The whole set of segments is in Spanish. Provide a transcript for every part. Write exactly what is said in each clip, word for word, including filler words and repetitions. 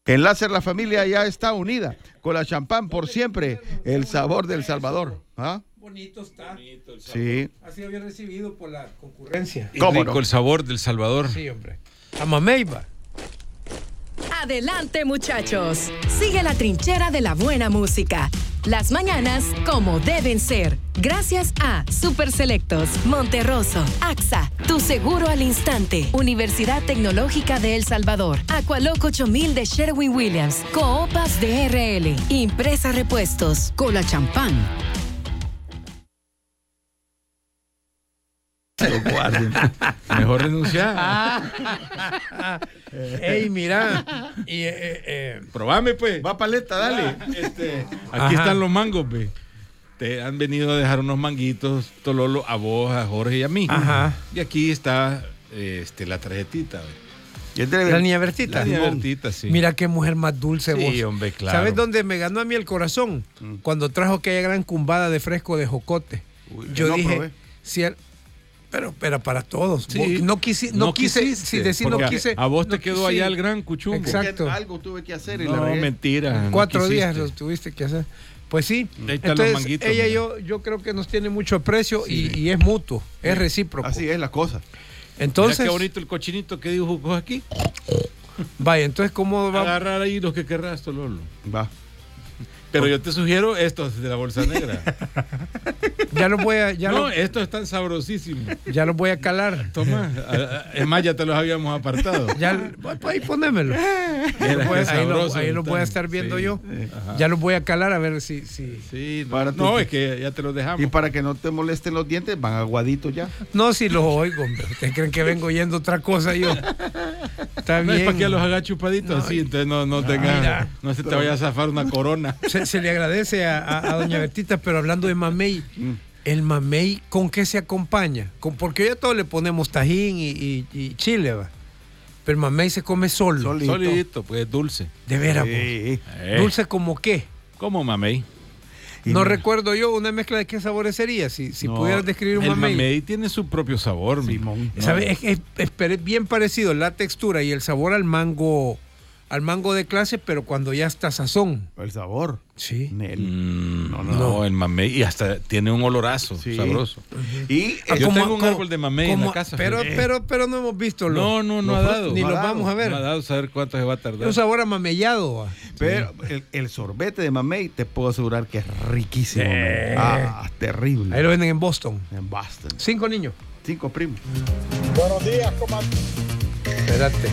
En Láser la familia ya está unida con la champán por siempre, el sabor del Salvador. ¿Ah? Bonito está. Bonito el sabor. Sí. Ha sido bien recibido por la concurrencia. ¿Cómo rico no? El sabor del Salvador. Sí, hombre. A Mameiva. Adelante, muchachos. Sigue la trinchera de la buena música. Las mañanas como deben ser. Gracias a Super Selectos, Monterroso, A X A, Tu Seguro al Instante, Universidad Tecnológica de El Salvador, Aqualoc ocho mil de Sherwin Williams, Coopas de R L, Impresa Repuestos, Cola Champán. Mejor renunciar. Ah. Ey, mira. Y, eh, eh, Probame, pues. Va paleta, dale. Este, aquí Ajá. están los mangos, ve. Te han venido a dejar unos manguitos, Tololo, a vos, a Jorge y a mí. Ajá. Y aquí está este, la tarjetita, ve. La niña Bertita. La niña Bertita, sí. Mira qué mujer más dulce vos. Sí, hombre, claro. ¿Sabes dónde me ganó a mí el corazón? Mm. Cuando trajo aquella gran cumbada de fresco de jocote. Uy, yo no dije, si el, pero era para todos. Sí. No, quisi, no, no quise, quisiste, si decir no quise. A vos te no quedó quise. allá el gran cuchumbo. Exacto. Algo tuve que hacer y no, la mentira. Cuatro no días los tuviste que hacer. Pues sí. Entonces, ella y yo, yo creo que nos tiene mucho aprecio sí. y, y es mutuo, sí. es recíproco. Así es la cosa. Entonces. Mira qué bonito el cochinito que dijo vos aquí. Vaya, entonces, ¿cómo va? Agarrar ahí los que querrás, Tololo. Va. Pero yo te sugiero estos de la bolsa negra. Ya los voy a. Ya no, lo, estos están sabrosísimos. Ya los voy a calar. Toma. Es más, ya te los habíamos apartado. Ya, ahí ponémelo. Ahí, lo voy, ahí, lo, ahí lo voy a estar viendo sí. yo. Ajá. Ya los voy a calar a ver si. si... Sí, para no, tu... es que ya te los dejamos. Y para que no te molesten los dientes, van aguaditos ya. No, si los oigo, hombre. ¿Ustedes creen que vengo oyendo otra cosa yo? Está no bien. Es para que los haga chupaditos no, así, entonces no, no tengas. No se te vaya a zafar una corona. Se, se le agradece a, a, a doña Bertita, pero hablando de mamey, mm. el mamey, ¿con qué se acompaña? Con, porque ya todos le ponemos tajín y, y, y chile, va. Pero el mamey se come solo. Solito, Solito pues dulce. De veras, sí. eh. ¿Dulce como qué? Como mamey. No y recuerdo yo una mezcla de qué sabores sería, si, si no, pudieras describir un el mamey. El mamey tiene su propio sabor, Simón. No. ¿Sabe? Es, es, es bien parecido la textura y el sabor al mango, al mango de clase, pero cuando ya está sazón. El sabor. Sí. Mm, no, no, no, el mamey y hasta tiene un olorazo sí. sabroso. Uh-huh. Y ah, yo como, tengo un como, árbol de mamey como, en la casa. Pero, eh. pero, pero no hemos visto. Lo, no, no, no lo, ha dado. Ni no lo ha vamos a ver. No ha dado saber cuánto se va a tardar. Un sabor amamellado. Pero sí. el, el sorbete de mamey te puedo asegurar que es riquísimo. Eh. Ah, terrible. Ahí lo venden en Boston. En Boston. Cinco niños. Cinco primos. Buenos días, comandante. Espérate.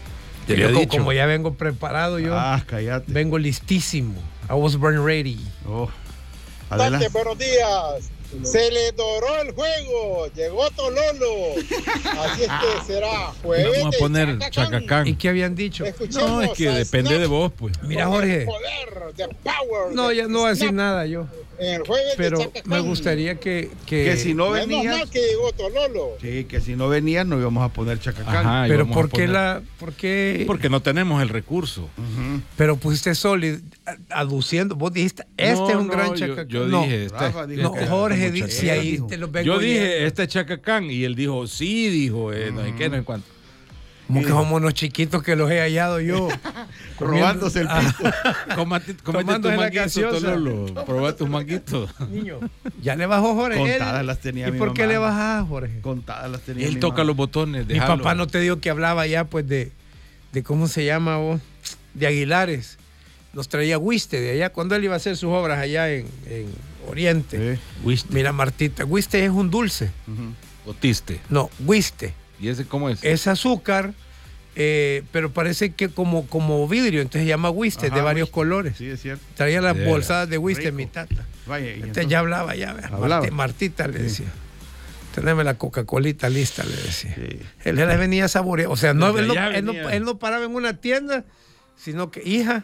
Te yo, había como, dicho. como ya vengo preparado yo. Ah, cállate. Vengo listísimo. I was born ready. Oh. Adelante, buenos días. Se le doró el juego. Llegó Tololo. Así es que será jueves. Vamos a poner Chacacán. ¿Y qué habían dicho? Escuchemos no, es que depende Snap. de vos, pues. Mira, Jorge. Poder, the power, no, ya no voy a decir nada yo. En el jueves pero de me gustaría que, que... que si no venías... mal que llegó Tololo. Sí, que si no venías no íbamos a poner Chacacán. Ajá, pero ¿por qué la...? ¿Por qué? Porque no tenemos el recurso. Uh-huh. Pero pusiste sólido, aduciendo, vos dijiste, este no, es un no, gran yo, Chacacán. Yo no, dije... Este, Rafa dijo no, que Jorge, di, si ahí dijo. te lo vengo Yo dije, oyendo. este es Chacacán, y él dijo, sí, dijo, eh, uh-huh. no sé qué, no sé cuánto. Como que somos unos chiquitos que los he hallado yo. Robándose el piso. Comate, comete tus manguitos, Tololo. Probá tus manguitos. Niño, ya le bajó Jorge. Contadas él, las tenía ¿Y mi por mamá. qué le bajás, Jorge? Contadas las tenía Él mi toca mamá. los botones. Mi déjalo. papá no te dijo que hablaba ya, pues, de, de ¿cómo se llama vos? De Aguilares. Nos traía Huiste de allá, cuando él iba a hacer sus obras allá en, en Oriente. Sí. Huiste. Mira, Martita, Huiste es un dulce. Uh-huh. Otiste. No, Huiste. ¿Y ese cómo es? Es azúcar, eh, pero parece que como, como vidrio, entonces se llama Huiste, de varios Whiste. colores. Sí, es cierto. Traía las Yeah. bolsadas de Huiste, Rico. mi tata. Vaya, y Este entonces, ya hablaba, ya. Hablaba. Marti- Martita le Sí. decía. Teneme la Coca-Colita lista, le decía. Sí. Él le venía a saborear. O sea, no, Desde él, no, allá él, no, venía. él no paraba en una tienda, sino que, hija,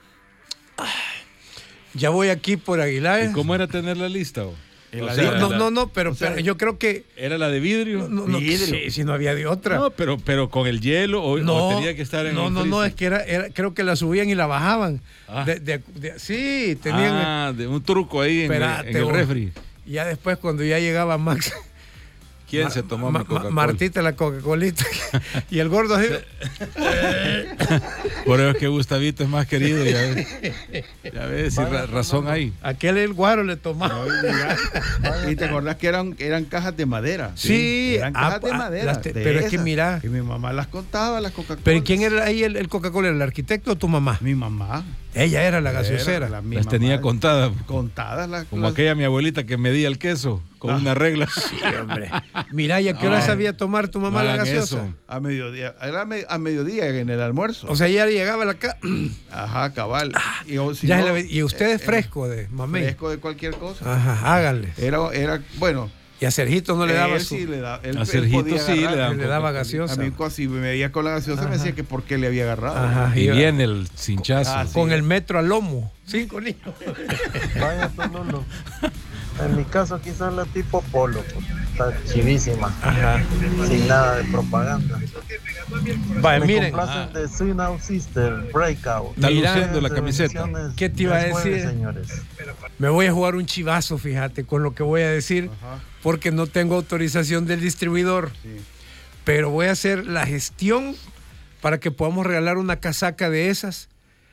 ya voy aquí por Aguilares. ¿Y cómo era tener la lista? O? El O no, sea, no, la- no, no, pero, o sea, pero yo creo que... ¿Era la de vidrio? No, no, Vidrio. sí, si no había de otra. No, pero, pero con el hielo o, No, o tenía que estar en no, el no, no, freezer? es que era, era, creo que la subían y la bajaban. Ah. De, de, de, sí, tenían. Ah, de un truco ahí en, Espérate, en el vos. refri. Y ya después, cuando ya llegaba Max, ¿Quién Ma- se tomó Ma- mi Coca-Cola? Martita la Coca-Colita. Y el gordo así. Por eso es que Gustavito es más querido, ya ves. Ya ves, si ra- razón hay. Aquel el guaro le tomaba. Y te acordás que eran, eran cajas de madera. Sí, eran ah, cajas de ah, madera. las te- de pero es que esas, mira. que mi mamá las contaba, las Coca-Cola. Pero ¿quién era ahí el, el Coca-Cola? ¿El arquitecto o tu mamá? Mi mamá. Ella era la Era gaseosera. la- mi Las mamá. tenía contadas. Contadas las. Como las- aquella mi abuelita que medía el queso con una regla. Sí, hombre. Mira, ¿y a qué hora No. sabía tomar tu mamá No la hagan gaseosa? eso. A mediodía. Era a, me- a mediodía en el almuerzo. O sea, ella llegaba a la casa. Ajá, cabal. Y, o si Ya no, se la ve- y usted es eh, fresco de mamey. Fresco de cualquier cosa. Ajá, háganle. Era, era, bueno. Y a Sergito no le daba él su. sí le daba. Él, A él Sergito podía sí le agarrar. daban le daba Coca-Cola. gaseosa. A mí cuando si me veía con la gaseosa Ajá. me decía que por qué le había agarrado. Ajá, Y iba viene el cinchazo. Ah, sí. con el metro al lomo. Cinco niños. Vaya Tololo. En mi caso quizás la tipo Polo, pues, está chivísima, Ajá. sin nada de propaganda. Vaya, Me miren. complacen de Sweet Now Sister, Breakout. Está Mira, luciendo la camiseta. Bendiciones. ¿Qué te iba a Les jueves, decir? señores? Me voy a jugar un chivazo, fíjate, con lo que voy a decir, Ajá. porque no tengo autorización del distribuidor. Sí. Pero voy a hacer la gestión para que podamos regalar una casaca de esas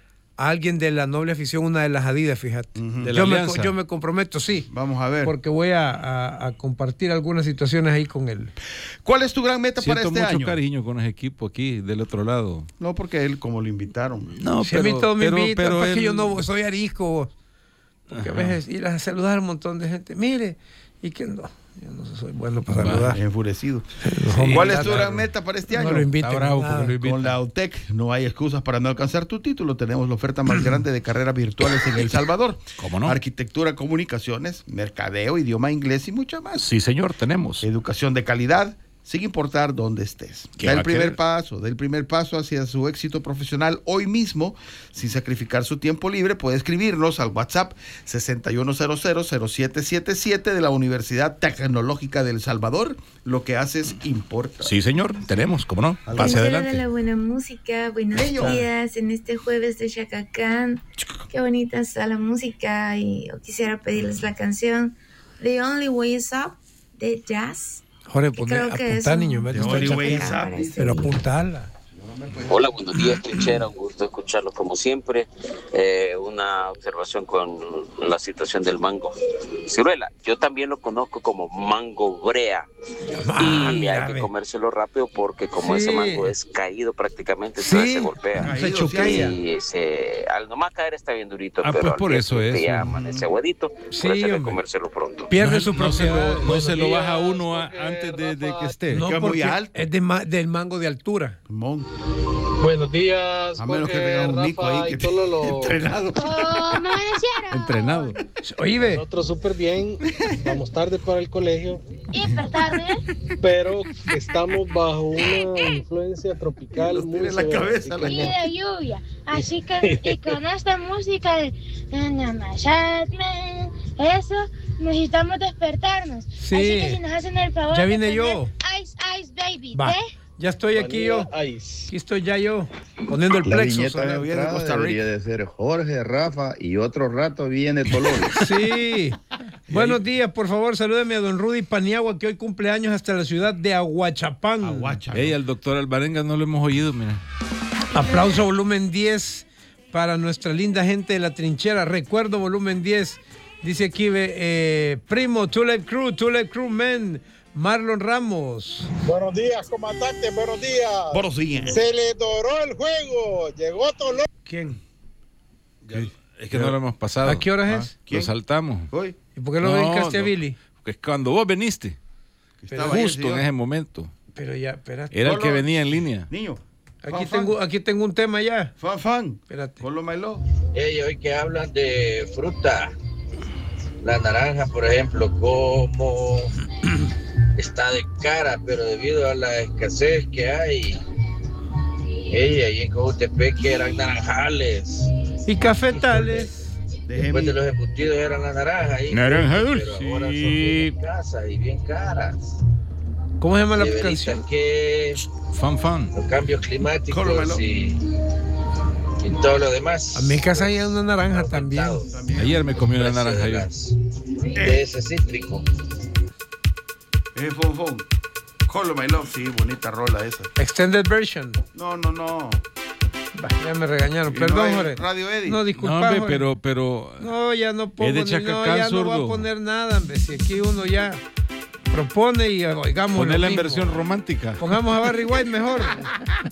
a alguien de la noble afición, una de las Adidas, fíjate. Ujú. De la Yo me, Alianza. yo me comprometo, sí, Vamos a ver. porque voy a, a- a compartir algunas situaciones ahí con él. ¿Cuál es tu gran meta Siento para este mucho año? cariño con los equipos aquí del otro lado. No, porque él como lo invitaron. No, Si a mí todos me invitan, pero pues que él- yo no soy arisco. Porque a veces ir a saludar a un montón de gente. Mire, y que no, yo no soy bueno para saludar. Enfurecido. No, ¿Cuál no, es tu no, gran no. meta para este No año? lo inviten Está bravo a nada. porque lo invitan. Con la UTEC no hay excusas para no alcanzar tu título. Tenemos la oferta más grande de carreras virtuales en El Salvador. ¿Cómo no? Arquitectura, comunicaciones, mercadeo, idioma inglés y mucho más. Sí, señor, tenemos. Educación de calidad, sin importar dónde estés. ¿Qué Da va el a primer querer? paso, da el primer paso hacia su éxito profesional hoy mismo, sin sacrificar su tiempo libre. Puede escribirnos al WhatsApp sesenta y uno cero cero cero siete siete siete de la Universidad Tecnológica de El Salvador. Lo que haces importa. Sí, señor, tenemos, ¿cómo no? Pase Trinchera de la adelante. buena música, buenos Bello. días en este jueves de Chacacán. Qué bonita está la música y yo quisiera pedirles la canción The Only Way Is Up de Jazz. Jorge, que poné, creo que es apuntar, un- niño, vete The a Only estar Way Is chapando. Up. para este Pero día. apuntarla. Hola, buenos días, Trinchera. Un gusto escucharlo como siempre. Eh, una observación con la situación del mango. Ciruela, yo también lo conozco como mango brea. Ah, y mira, hay que ve. comérselo rápido porque como Sí. ese mango es caído prácticamente, Sí. entonces se golpea. Se Caído, choquea. Y se, al nomás caer está bien durito, Ah, pero pues al por día eso siguiente es. ya amanece aguadito. Sí, por eso hay que hombre. comérselo pronto. Pierde No, su no se propiedad. lo, no se lo baja uno a- antes de, de que esté. No, que es muy porque alto. es de ma- del mango de altura. Mon. Buenos días, A menos que Jorge, tenga un Nico Rafa ahí y que Tololo. entrenado. Entrenado. Oye, ve. Nosotros súper bien, vamos tarde para el colegio, Hiper tarde. pero estamos bajo una influencia tropical Los muy tiene en la severa, cabeza, así la que Y no. de lluvia. Así que, y con esta música de Namashatme, eso, necesitamos despertarnos. Sí. Así que si nos hacen el favor. Ya de vine poner yo. Ice, Ice Baby, Va. ¿eh? Ya estoy aquí yo. Vanilla Ice. Aquí estoy ya yo. Poniendo el La plexo. viñeta de sonando. Viene de entrada Costa Rica. debería de ser Jorge, Rafa y otro rato viene Tololo. Sí. Buenos días, por favor, salúdeme a don Rudy Paniagua, que hoy cumple años hasta la ciudad de Aguachapán. Aguacha. Ey, al doctor Alvarenga no lo hemos oído, mira. Aplauso volumen diez para nuestra linda gente de la trinchera. Recuerdo volumen diez. Dice aquí, ve, eh, primo, Tulip Crew, Tulip Crew Men, Marlon Ramos. Buenos días, comandante, buenos días. Buenos días. Se le doró el juego, llegó Tololo. ¿Quién? Es que no lo hemos pasado. ¿A qué horas Ah, es? ¿quién? Lo saltamos. Hoy. ¿Y por qué lo No, dedicaste a no. Billy? Porque es cuando vos veniste, Pero Estaba ahí el justo en señor. ese momento. Pero ya, espérate. Era el Solo- que venía en línea. Niño. Aquí fan, tengo, aquí tengo un tema ya. Fan, fan. Espérate. Ponlo, Milo. Hey, hoy que hablan de fruta, la naranja, por ejemplo, como está de cara, pero debido a la escasez que hay, hey, ahí en Cojutepec que eran naranjales, Y cafetales. después de los embutidos eran las naranjas, ahí, Naranja pero dulce. ahora son bien escasas y bien caras. ¿Cómo se llama la De veritas canción? que Fan, fan. los cambios climáticos Cómelo. y, y todo lo demás. A mi casa hay una naranja ha también. aumentado Ayer me comí el una precio naranja de yo. las- de ese cítrico. Oye, fon, fon. Call My Love, sí, bonita rola esa. Extended version. No, no, no. Bah, ya me regañaron. Y Perdón, no Jorge. Radio Eddy. No, disculpa, No, hombre, Jorge. pero, pero. No, ya no pongo Es de ni- Chacacán, no, ya no voy zurdo. a poner nada, hombre. Si aquí uno ya propone y oigamos. Ponela lo en mismo. versión romántica. Pongamos a Barry White mejor.